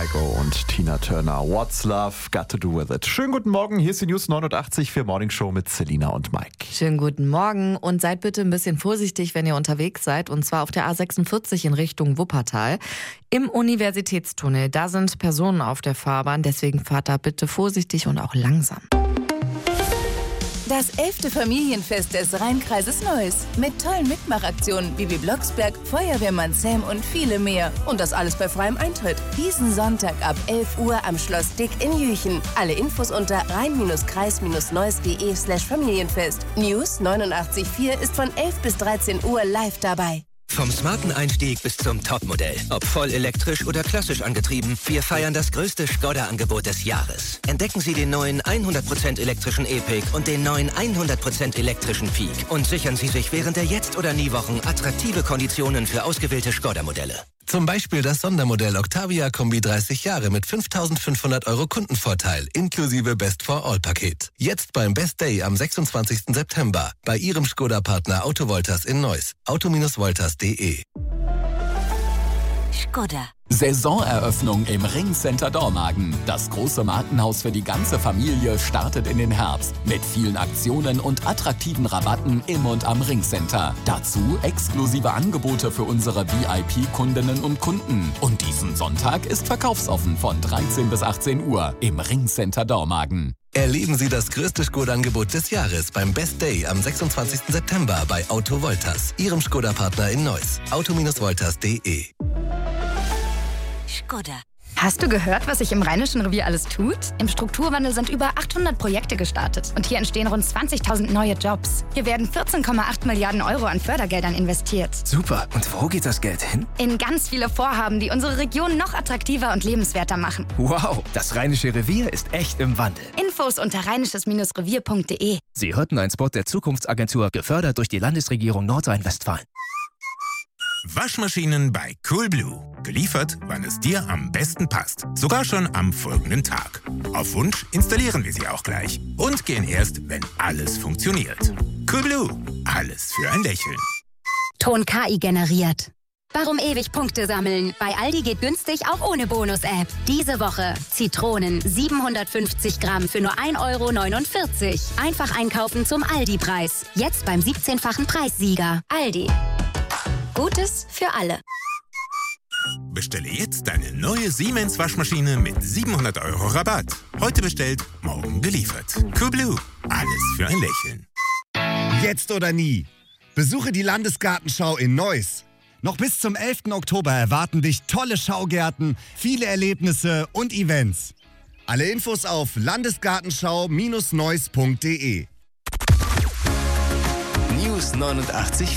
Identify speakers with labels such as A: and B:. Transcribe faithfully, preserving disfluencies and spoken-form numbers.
A: Kygo und Tina Turner. What's Love Got to Do With It? Schönen guten Morgen, hier ist die News neunundachtzig für Morning Show mit Selina und Mike.
B: Schönen guten Morgen und seid bitte ein bisschen vorsichtig, wenn ihr unterwegs seid, und zwar auf der A sechsundvierzig in Richtung Wuppertal. Im Universitätstunnel, da sind Personen auf der Fahrbahn, deswegen fahrt da bitte vorsichtig und auch langsam.
C: Das elfte Familienfest des Rheinkreises Neuss. Mit tollen Mitmachaktionen wie Blocksberg, Feuerwehrmann Sam und viele mehr. Und das alles bei freiem Eintritt. Diesen Sonntag ab elf Uhr am Schloss Dick in Jüchen. Alle Infos unter rhein-kreis-neuss.de slash Familienfest. News neunundachtzig Komma vier ist von elf bis dreizehn Uhr live dabei.
D: Vom smarten Einstieg bis zum Topmodell. Ob voll elektrisch oder klassisch angetrieben, wir feiern das größte Skoda-Angebot des Jahres. Entdecken Sie den neuen hundert Prozent elektrischen E-Pick und den neuen hundert Prozent elektrischen Peak. Und sichern Sie sich während der Jetzt- oder Nie-Wochen attraktive Konditionen für ausgewählte Skoda-Modelle.
E: Zum Beispiel das Sondermodell Octavia Kombi dreißig Jahre mit fünftausendfünfhundert Euro Kundenvorteil inklusive Best-for-All-Paket. Jetzt beim Best Day am sechsundzwanzigsten September bei Ihrem Skoda-Partner Autovoltas in Neuss. auto Voltas punkt de.
F: Skoda. Saisoneröffnung im Ringcenter Dormagen. Das große Markenhaus für die ganze Familie startet in den Herbst mit vielen Aktionen und attraktiven Rabatten im und am Ringcenter. Dazu exklusive Angebote für unsere V I P-Kundinnen und Kunden. Und diesen Sonntag ist verkaufsoffen von dreizehn bis achtzehn Uhr im Ringcenter Dormagen.
E: Erleben Sie das größte Skoda-Angebot des Jahres beim Best Day am sechsundzwanzigsten September bei Autovoltas, Ihrem Skoda-Partner in Neuss. auto Voltas punkt de.
G: Skoda. Hast du gehört, was sich im Rheinischen Revier alles tut? Im Strukturwandel sind über achthundert Projekte gestartet und hier entstehen rund zwanzigtausend neue Jobs. Hier werden vierzehn Komma acht Milliarden Euro an Fördergeldern investiert.
H: Super. Und wo geht das Geld hin?
G: In ganz viele Vorhaben, die unsere Region noch attraktiver und lebenswerter machen.
H: Wow, das Rheinische Revier ist echt im Wandel.
G: Infos unter rheinisches Revier punkt de.
H: Sie hörten einen Spot der Zukunftsagentur, gefördert durch die Landesregierung Nordrhein-Westfalen.
I: Waschmaschinen bei Coolblue. Geliefert, wann es dir am besten passt. Sogar schon am folgenden Tag. Auf Wunsch installieren wir sie auch gleich. Und gehen erst, wenn alles funktioniert. Coolblue. Alles für ein Lächeln.
J: Ton K I generiert. Warum ewig Punkte sammeln? Bei Aldi geht günstig auch ohne Bonus-App. Diese Woche Zitronen siebenhundertfünfzig Gramm für nur ein Euro neunundvierzig. Einfach einkaufen zum Aldi-Preis. Jetzt beim siebzehnfachen Preissieger. Aldi. Gutes für alle.
I: Bestelle jetzt deine neue Siemens Waschmaschine mit siebenhundert Euro Rabatt. Heute bestellt, morgen geliefert. Coolblue. Alles für ein Lächeln.
K: Jetzt oder nie. Besuche die Landesgartenschau in Neuss. Noch bis zum elften Oktober erwarten dich tolle Schaugärten, viele Erlebnisse und Events. Alle Infos auf landesgartenschau Bindestrich neuss punkt de.
E: News neunundachtzig Komma